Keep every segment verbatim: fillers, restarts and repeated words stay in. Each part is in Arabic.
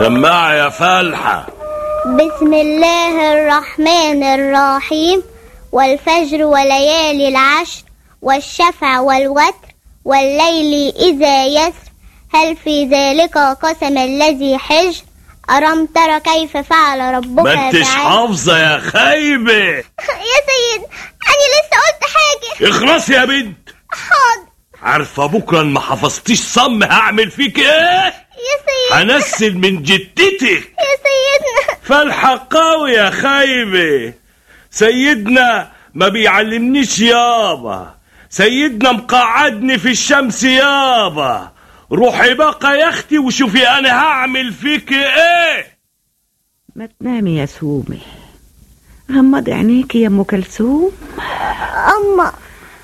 سماعة يا فالحة. بسم الله الرحمن الرحيم. والفجر وليالي العشر والشفع والوتر والليل إذا يسر هل في ذلك قسم الذي حجر ألم تر كيف فعل ربك ما انتش حافظة يا خايبة. يا سيد أنا لسه قلت حاجة. اخلص يا بنت. حاضر. عارفة بكرة ما حفظتيش صم هعمل فيك ايه؟ يا سيد هنسل من جدتك يا سيدنا. فالحة قوي يا خايبة. سيدنا ما بيعلمنيش يابا، سيدنا مقعدني في الشمس يابا. روحي بقى يا اختي وشوفي انا هعمل فيك ايه. ما تنامي يا سومي، غمضي عينيكي يا ام كلثوم. أما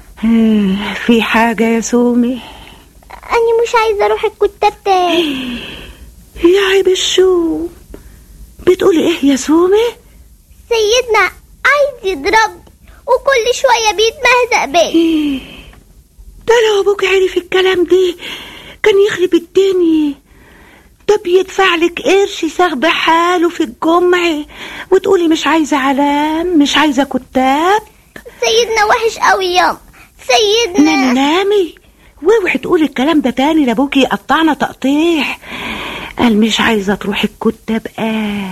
في حاجة يا سومي؟ أنا مش عايزة أروح الكتاب تاني. يا عيب الشوم، بتقولي ايه يا سومي؟ سيدنا عايز يضربني وكل شوية بيتمهزق بيا. ده لو ابوك عرف الكلام ده كان يخرب الدنيا. ده بيدفع لك قرش يساغ بحاله في الجمعة وتقولي مش عايزة علام، مش عايزة كتاب. سيدنا وحش قوي ياما. سيدنا نامي واوعي تقولي الكلام ده تاني لابوكي يقطعنا تقطيع. قال مش عايزة تروحي الكتاب. قال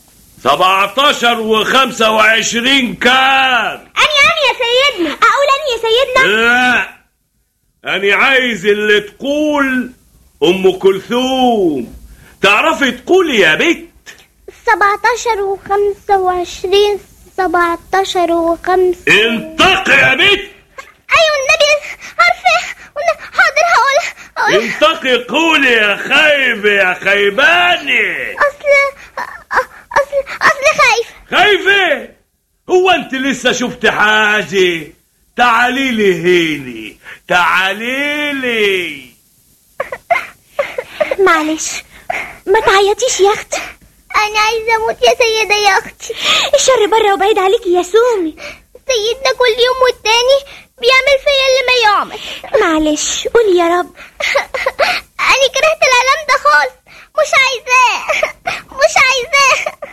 سبعتاشر وخمسة وعشرين كام؟ أني أني يا سيدنا. أقول أني يا سيدنا؟ لا، أنا عايز اللي تقول أم كلثوم. تعرفي تقولي يا بنت؟ سبعتاشر وخمسة وعشرين. سبعتاشر وخمسة. انطق يا بنت. أيوة النبي عارفة. حاضر هقول هقول انطقي قولي يا خايبة يا خيباني. أصل أصل أصل خايف. خايفة؟ هو أنت لسه شفت حاجة؟ تعالي لي هيني، تعالي لي. معلش ما تعيطيش يا أختي. أنا عايزة أموت يا سيدة يا أختي. الشر بره وبعيد عليكي يا سومي. سيدنا كل يوم والتاني بيعمل فيا اللي ما يعمل. معلش قولي يا رب. أنا كرهت العالم ده خالص. مش عايزاه مش عايزاه.